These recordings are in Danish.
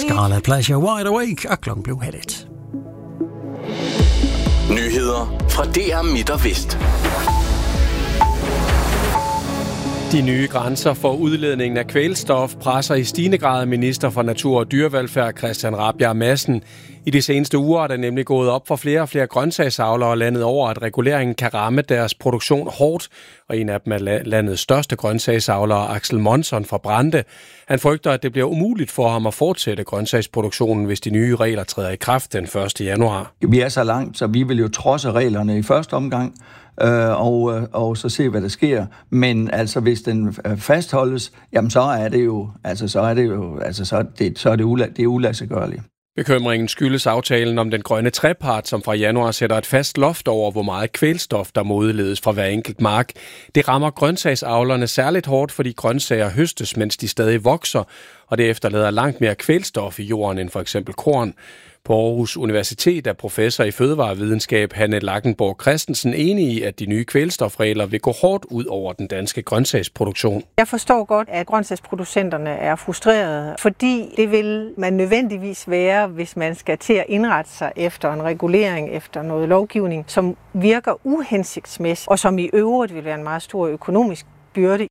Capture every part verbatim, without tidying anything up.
Scarlet Pleasure, Wide Awake, og klokken blev halv et. Nyheder fra D R Midt og Vest. De nye grænser for udledningen af kvælstof presser i stigende grad minister for natur og dyrevelfærd Christian Rabjerg Madsen. I de seneste uger er det nemlig gået op for flere og flere grøntsagsavlere landet over, at reguleringen kan ramme deres produktion hårdt. Og en af dem er landets største grøntsagsavlere, Axel Monson fra Brande. Han frygter, at det bliver umuligt for ham at fortsætte grøntsagsproduktionen, hvis de nye regler træder i kraft den første januar. Vi er så langt, så vi vil jo trodse reglerne i første omgang. Øh, og, og så se, hvad der sker. Men altså, hvis den fastholdes, jamen så er det jo, altså så er det jo, altså så er det, så er det, ula, det er uladsiggørligt. Bekymringen skyldes aftalen om den grønne trepart, som fra januar sætter et fast loft over, hvor meget kvælstof, der må udledes fra hver enkelt mark. Det rammer grøntsagsavlerne særligt hårdt, fordi grøntsager høstes, mens de stadig vokser, og det efterlader langt mere kvælstof i jorden end for eksempel korn. På Aarhus Universitet er professor i fødevarevidenskab Hanne Lackenborg Christensen enig i, at de nye kvælstofregler vil gå hårdt ud over den danske grøntsagsproduktion. Jeg forstår godt, at grøntsagsproducenterne er frustrerede, fordi det vil man nødvendigvis være, hvis man skal til at indrette sig efter en regulering, efter noget lovgivning, som virker uhensigtsmæssigt, og som i øvrigt vil være en meget stor økonomisk byrde.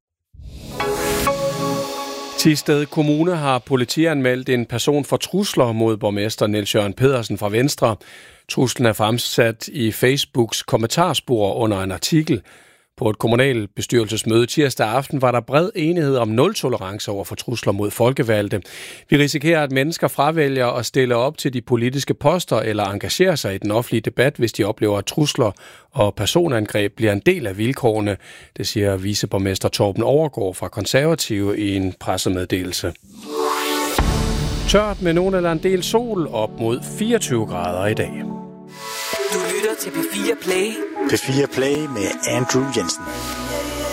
Thisted Kommune har politianmeldt en person for trusler mod borgmester Niels Jørgen Pedersen fra Venstre. Truslen er fremsat i Facebooks kommentarspor under en artikel. På et kommunalbestyrelsesmøde tirsdag aften var der bred enighed om nul-tolerance over for trusler mod folkevalgte. Vi risikerer, at mennesker fravælger at stille op til de politiske poster eller engagere sig i den offentlige debat, hvis de oplever, at trusler og personangreb bliver en del af vilkårene. Det siger viceborgmester Torben Overgaard fra Konservative i en pressemeddelelse. Tørt med nogen eller en del sol, op mod fireogtyve grader i dag. Du lytter til P fire Play. P fire Play med Andrew Jensen.